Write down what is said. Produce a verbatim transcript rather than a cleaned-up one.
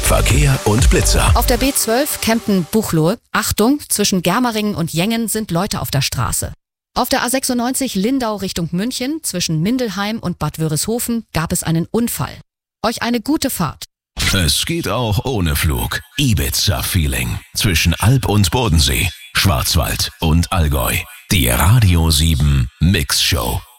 Verkehr und Blitzer. Auf der B zwölf Kempten-Buchloe. Achtung, zwischen Germeringen und Jengen sind Leute auf der Straße. Auf der A sechsundneunzig Lindau Richtung München zwischen Mindelheim und Bad Wörishofen gab es einen Unfall. Euch eine gute Fahrt. Es geht auch ohne Flug. Ibiza-Feeling zwischen Alb und Bodensee, Schwarzwald und Allgäu. Die Radio sieben Mix Show.